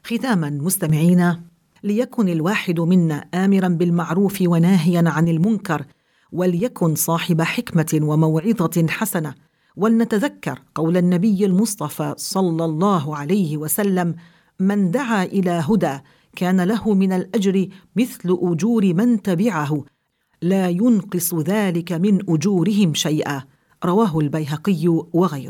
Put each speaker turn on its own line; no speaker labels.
ختاما مستمعينا، ليكن الواحد منا آمرا بالمعروف وناهيا عن المنكر، وليكن صاحب حكمة وموعظة حسنة، ولنتذكر قول النبي المصطفى صلى الله عليه وسلم: من دعا إلى هدى كان له من الأجر مثل أجور من تبعه، لا ينقص ذلك من أجورهم شيئا. رواه البيهقي وغيره.